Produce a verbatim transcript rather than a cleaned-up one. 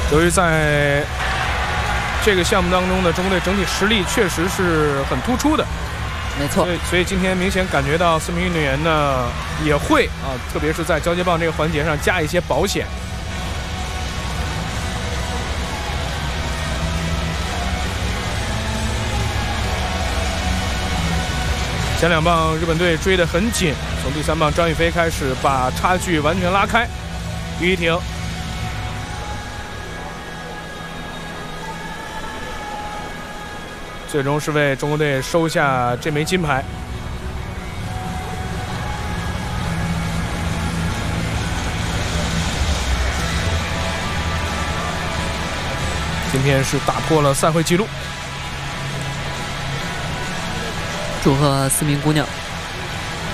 由于在这个项目当中呢，中国队整体实力确实是很突出的， 没错。 所以，所以今天明显感觉到四名运动员呢也会啊，特别是在交接棒这个环节上加一些保险。前两棒日本队追得很紧，从第三棒张雨霏开始把差距完全拉开。于一婷最终是为中国队收下这枚金牌。今天是打破了赛会纪录。 祝贺四名姑娘